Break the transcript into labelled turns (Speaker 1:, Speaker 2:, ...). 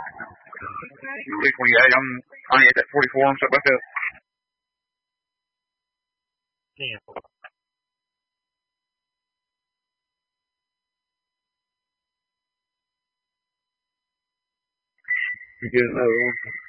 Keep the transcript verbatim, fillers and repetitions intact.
Speaker 1: six twenty-eight, I'm twenty-eight at forty-four, I'm stuck back up.
Speaker 2: Damn.
Speaker 1: You get another one.